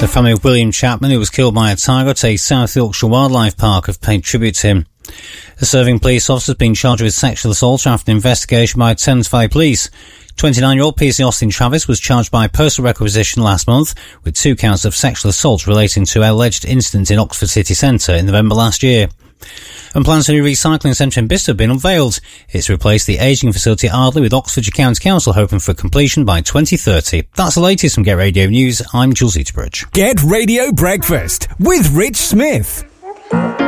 The family of William Chapman, who was killed by a tiger at a South Yorkshire Wildlife Park, have paid tribute to him. A serving police officer has been charged with sexual assault after an investigation by Thames Valley Police. 29-year-old PC Austin Travis was charged by postal requisition last month with 2 counts of sexual assault relating to an alleged incident in Oxford City Centre in November last year. And plans for a new recycling centre in Bicester have been unveiled. It's replaced the ageing facility at Ardley, with Oxfordshire County Council hoping for completion by 2030. That's the latest from Get Radio News. I'm Jules Eaterbridge. Get Radio Breakfast with Rich Smith.